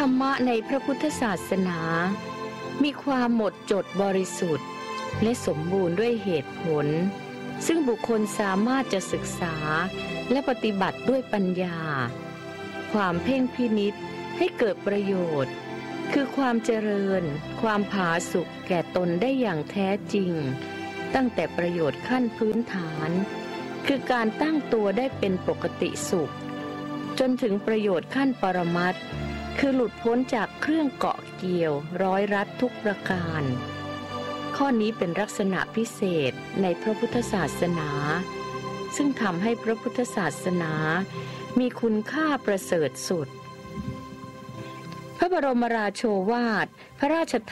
รรมะในพระพุทธศาสนามีความหมดจดบริสุทธิ์และสมบูรณ์ด้วยเหตุผลซึ่งบุคคลสามารถจะศึกษาและปฏิบัติด้วยปัญญาความเพ่งพินิจให้เกิดประโยชน์คือความเจริญความผาสุกแก่ตนได้อย่างแท้จริงตั้งแต่ประโยชน์ขั้นพื้นฐานคือการตั้งตัวได้เป็นปกติสุขจนถึงประโยชน์ขั้นปรมัตถ์คือหลุดพ้นจากเครื่องเกาะเกี่ยวร้อยรัดทุกประการข้อนี้เป็นลักษณะพิเศษในพระพุทธศาสนาซึ่งทำให้พระพุทธศาสนามีคุณค่าประเสริฐสุดพระบรมราโชวาทพระราช